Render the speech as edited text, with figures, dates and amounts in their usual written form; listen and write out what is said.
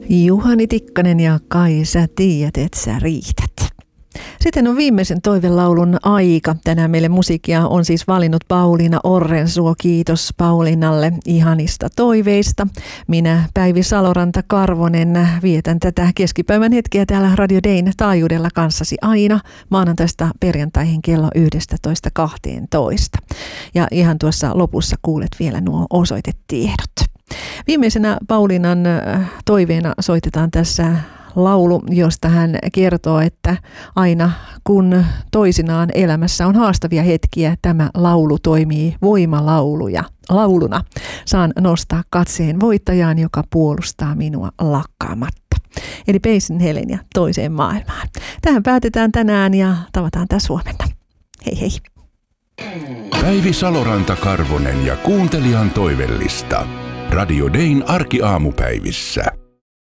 Juhani Tikkanen ja Kai sä tiedät, et sä riität. Sitten on viimeisen toivelaulun aika. Tänään meille musiikkia on siis valinnut Pauliina Orrensuo. Kiitos Pauliinalle ihanista toiveista. Minä Päivi Saloranta-Karvonen vietän tätä keskipäivän hetkeä täällä Radio Dayn taajuudella kanssasi aina maanantaista perjantaihin kello 11:12. Ja ihan tuossa lopussa kuulet vielä nuo osoitetiedot. Viimeisenä Pauliinan toiveena soitetaan tässä laulu, josta hän kertoo, että aina kun toisinaan elämässä on haastavia hetkiä, tämä laulu toimii voimalauluna. Saan nostaa katseen voittajaan, joka puolustaa minua lakkaamatta. Eli Peisin Heleniä toiseen maailmaan. Tähän päätetään tänään ja tavataan tässä huomenna. Hei hei. Päivi Saloranta-Karvonen ja kuuntelijan toivellista. Radio Dayn arkiaamupäivissä.